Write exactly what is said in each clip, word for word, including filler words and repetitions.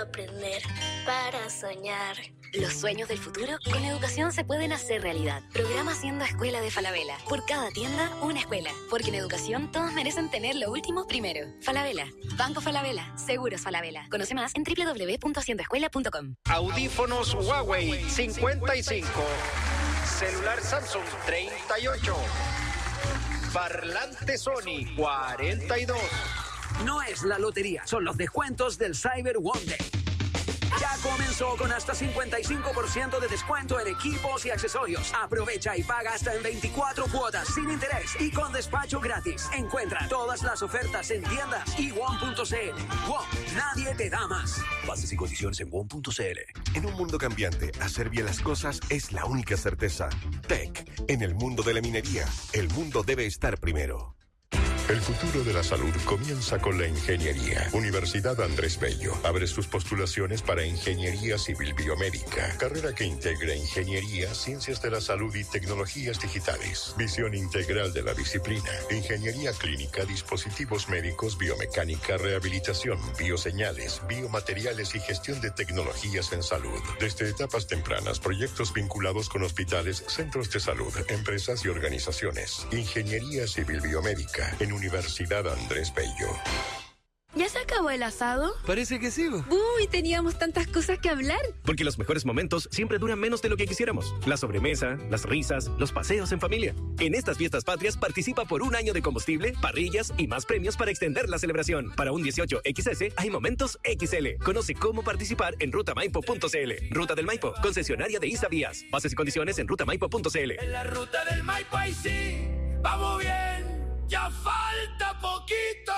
Aprender para soñar. Los sueños del futuro con educación se pueden hacer realidad. Programa Siendo Escuela de Falabella. Por cada tienda, una escuela. Porque en educación todos merecen tener lo último primero. Falabella. Banco Falabella. Seguros Falabella. Conoce más en doble u doble u doble u punto siendo escuela punto com. Audífonos Huawei cincuenta y cinco. Celular Samsung treinta y ocho. Parlante Sony cuarenta y dos. No es la lotería, son los descuentos del Cyber One Day. Ya comenzó con hasta cincuenta y cinco por ciento de descuento en equipos y accesorios. Aprovecha y paga hasta en veinticuatro cuotas sin interés y con despacho gratis. Encuentra todas las ofertas en tiendas y one punto c l. One, nadie te da más. Bases y condiciones en one punto c l. En un mundo cambiante, hacer bien las cosas es la única certeza. Tech, en el mundo de la minería, el mundo debe estar primero. El futuro de la salud comienza con la ingeniería. Universidad Andrés Bello abre sus postulaciones para Ingeniería Civil Biomédica, carrera que integra ingeniería, ciencias de la salud y tecnologías digitales. Visión integral de la disciplina. Ingeniería clínica, dispositivos médicos, biomecánica, rehabilitación, bioseñales, biomateriales y gestión de tecnologías en salud. Desde etapas tempranas, proyectos vinculados con hospitales, centros de salud, empresas y organizaciones. Ingeniería Civil Biomédica en Universidad Andrés Bello. ¿Ya se acabó el asado? Parece que sí. Uy, teníamos tantas cosas que hablar. Porque los mejores momentos siempre duran menos de lo que quisiéramos. La sobremesa, las risas, los paseos en familia. En estas fiestas patrias participa por un año de combustible, parrillas y más premios para extender la celebración. Para un dieciocho equis ese hay momentos equis ele. Conoce cómo participar en ruta maipo punto c l. Ruta del Maipo, concesionaria de ISA Vías. Bases y condiciones en ruta maipo punto c l. En la ruta del Maipo ahí sí, vamos bien, ya falta poquito.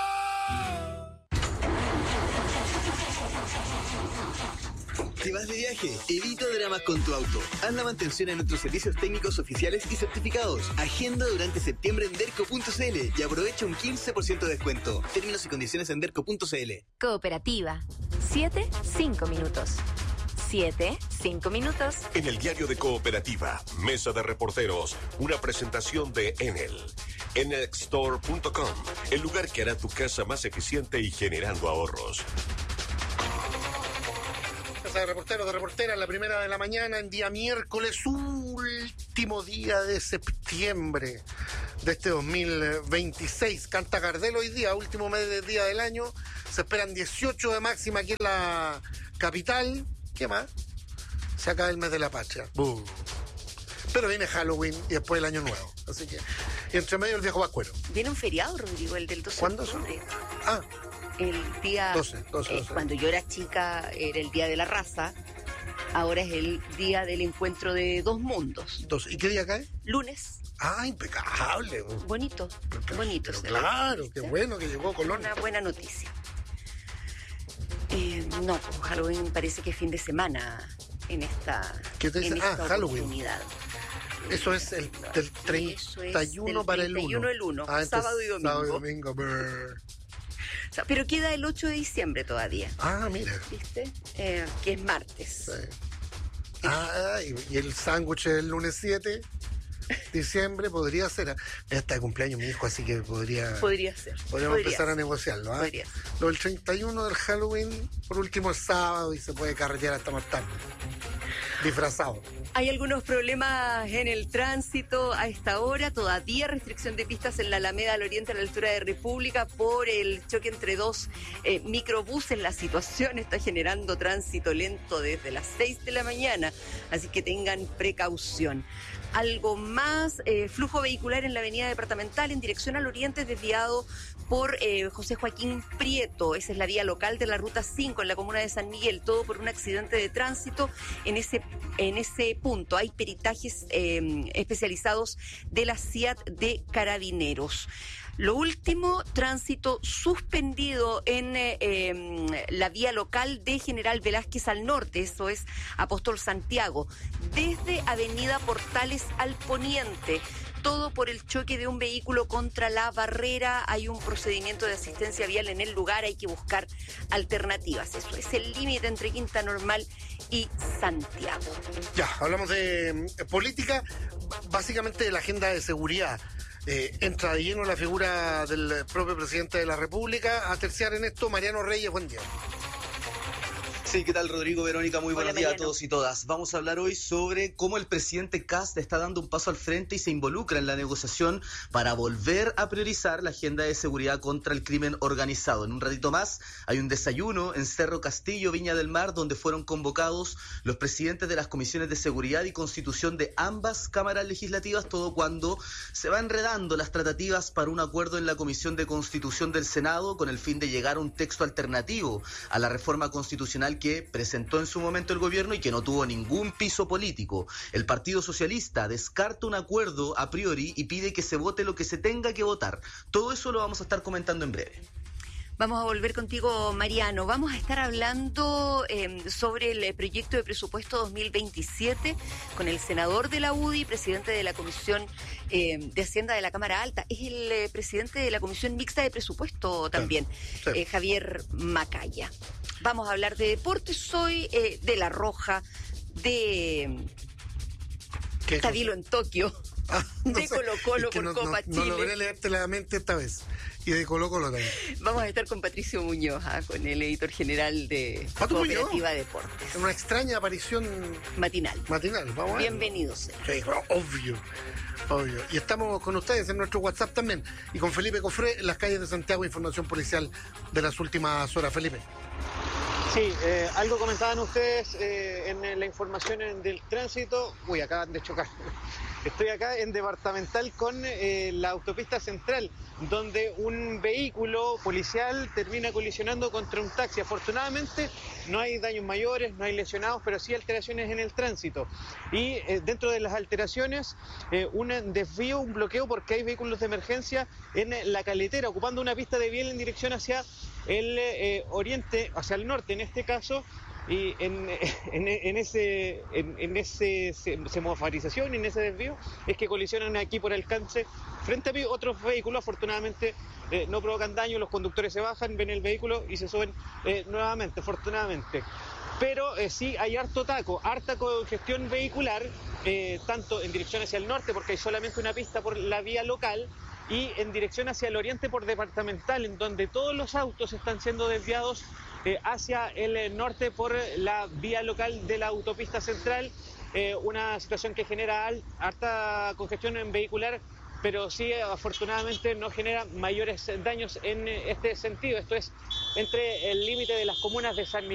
Si vas de viaje, evita dramas con tu auto. Haz la mantención en nuestros servicios técnicos oficiales y certificados. Agenda durante septiembre en derco punto c l y aprovecha un quince por ciento de descuento. Términos y condiciones en derco punto c l. Cooperativa. Siete, cinco minutos. Siete, cinco minutos. En el diario de Cooperativa, Mesa de Reporteros, una presentación de Enel. enel store punto com, el lugar que hará tu casa más eficiente y generando ahorros. De reporteros, de reporteras, la primera de la mañana, en día miércoles, último día de septiembre de este dos mil veintiséis. Canta Gardel hoy día, último mes del día del año. Se esperan dieciocho de máxima aquí en la capital. ¿Qué más? Se acaba el mes de la patria. ¡Bum! Pero viene Halloween y después el año nuevo. Así que, y entre medio el viejo Pascuero. Viene un feriado, Rodrigo, el del doce. ¿Cuándo son? Ah. El día, doce, doce, eh, doce. Cuando yo era chica era el día de la raza, ahora es el día del encuentro de dos mundos. doce. ¿Y qué día cae? Lunes. Ah, impecable. Bonito, pero, bonito. Pero claro, qué bueno que llegó Colón. Una buena noticia. Eh, no, Halloween parece que es fin de semana en esta, ¿Qué te dice? en esta ah, Halloween. oportunidad. Eso es el del treinta y uno para el uno. treinta y uno el uno, ah, sábado y domingo. Sábado y domingo. Brr. O sea, pero queda el ocho de diciembre todavía. Ah, mira. ¿Viste? Eh, que es martes. Sí. Ah, y, y el sándwich del lunes siete de diciembre podría ser. Ya está de cumpleaños mi hijo, así que podría. Podría ser. Podríamos podría empezar ser. a negociarlo. ¿ah? Podría ser. Lo del treinta y uno del Halloween, por último es sábado y se puede carretear hasta más tarde. Disfrazado. Hay algunos problemas en el tránsito a esta hora, todavía restricción de pistas en la Alameda al Oriente a la altura de República por el choque entre dos eh, microbuses. La situación está generando tránsito lento desde las seis de la mañana, así que tengan precaución. Algo más, eh, flujo vehicular en la avenida departamental en dirección al oriente desviado por eh, José Joaquín Prieto. Esa es la vía local de la ruta cinco en la comuna de San Miguel, todo por un accidente de tránsito en ese, en ese punto. Hay peritajes eh, especializados de la C I A T de Carabineros. Lo último, tránsito suspendido en eh, eh, la vía local de General Velázquez al norte, eso es Apóstol Santiago, desde Avenida Portales al poniente. Todo por el choque de un vehículo contra la barrera. Hay un procedimiento de asistencia vial en el lugar, hay que buscar alternativas. Eso es el límite entre Quinta Normal y Santiago. Ya, hablamos de eh, política, básicamente de la agenda de seguridad. Eh, entra de lleno la figura del propio presidente de la República. A terciar en esto, Mariano Reyes, buen día. Sí, ¿qué tal, Rodrigo, Verónica? Muy buenos Hola, días a Mariano. todos y todas. Vamos a hablar hoy sobre cómo el presidente Kast está dando un paso al frente y se involucra en la negociación para volver a priorizar la agenda de seguridad contra el crimen organizado. En un ratito más hay un desayuno en Cerro Castillo, Viña del Mar, donde fueron convocados los presidentes de las comisiones de seguridad y constitución de ambas cámaras legislativas, todo cuando se van enredando las tratativas para un acuerdo en la Comisión de Constitución del Senado con el fin de llegar a un texto alternativo a la reforma constitucional que presentó en su momento el gobierno y que no tuvo ningún piso político. El Partido Socialista descarta un acuerdo a priori y pide que se vote lo que se tenga que votar. Todo eso lo vamos a estar comentando en breve. Vamos a volver contigo, Mariano. Vamos a estar hablando eh, sobre el proyecto de presupuesto dos mil veintisiete con el senador de la U D I, presidente de la Comisión eh, de Hacienda de la Cámara Alta. Es el eh, presidente de la Comisión Mixta de Presupuesto también, sí. eh, Javier Macaya. Vamos a hablar de deportes hoy, eh, de La Roja, de Tabilo en Tokio, ah, no de sé. Colo Colo Es que por no, Copa no, Chile. No logré leerte la mente esta vez. Y de Colo Colo también. Vamos a estar con Patricio Muñoz, ¿ah? con el editor general de ¿Pato Cooperativa Muñoz? Deportes. Una extraña aparición matinal. Matinal, vamos a ver. Bienvenidos. Sí, obvio, obvio. Y estamos con ustedes en nuestro WhatsApp también. Y con Felipe Cofré en las calles de Santiago, información policial de las últimas horas. Felipe. Sí, eh, algo comentaban ustedes eh, en la información en, del tránsito. Uy, acaban de chocar. Estoy acá en Departamental con eh, la autopista central, donde un vehículo policial termina colisionando contra un taxi. Afortunadamente no hay daños mayores, no hay lesionados, pero sí alteraciones en el tránsito. Y eh, dentro de las alteraciones, eh, un desvío, un bloqueo, porque hay vehículos de emergencia en la Caletera, ocupando una pista de biel en dirección hacia el eh, oriente, hacia el norte en este caso. Y en, en, en ese en, en ese semaforización, en ese desvío, es que colisionan aquí por alcance frente a mí otros vehículos. Afortunadamente eh, no provocan daño, los conductores se bajan, ven el vehículo y se suben eh, nuevamente, afortunadamente. Pero eh, sí hay harto taco, harta congestión vehicular, eh, tanto en dirección hacia el norte, porque hay solamente una pista por la vía local, y en dirección hacia el oriente por Departamental, en donde todos los autos están siendo desviados eh, hacia el norte por la vía local de la autopista central, eh, una situación que genera al, harta congestión en vehicular, pero sí afortunadamente no genera mayores daños en este sentido. Esto es entre el límite de las comunas de San Miguel